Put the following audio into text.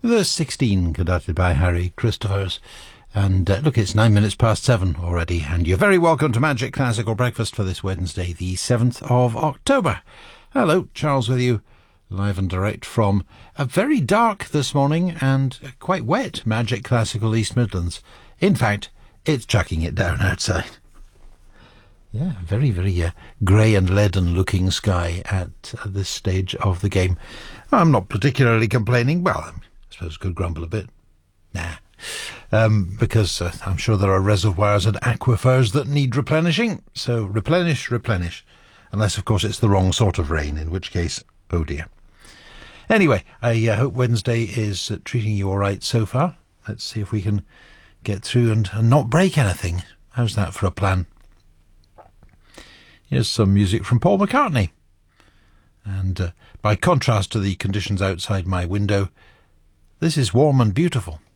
The 16 conducted by Harry Christophers. And look, it's 9 minutes past 7 already, and you're very welcome to Magic Classical Breakfast for this Wednesday, the 7th of October. Hello, Charles with you, live and direct from a very dark this morning and quite wet Magic Classical East Midlands. In fact, it's chucking it down outside. Yeah, very, very grey and leaden looking sky at this stage of the game. I'm not particularly complaining. Well, I suppose I could grumble a bit. Because I'm sure there are reservoirs and aquifers that need replenishing. So replenish. Unless, of course, it's the wrong sort of rain, in which case, oh dear. Anyway, I hope Wednesday is treating you all right so far. Let's see if we can get through and not break anything. How's that for a plan? Here's some music from Paul McCartney. And by contrast to the conditions outside my window, this is warm and beautiful.